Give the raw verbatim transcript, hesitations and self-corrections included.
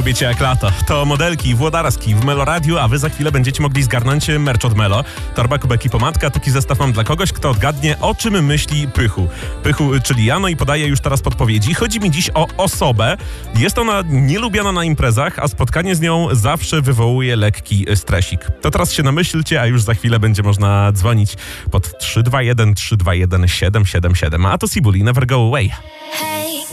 Lubicie jak lato. To modelki Włodarski w Melo Radiu, a wy za chwilę będziecie mogli zgarnąć merch od Melo. Torba, kubek i pomadka. Taki zestaw mam dla kogoś, kto odgadnie, o czym myśli Pychu. Pychu, czyli ja, no i podaję już teraz podpowiedzi. Chodzi mi dziś o osobę. Jest ona nielubiana na imprezach, a spotkanie z nią zawsze wywołuje lekki stresik. To teraz się namyślcie, a już za chwilę będzie można dzwonić pod trzy dwa jeden trzy dwa jeden siedem siedem siedem. A to Sibuli, Never Go Away.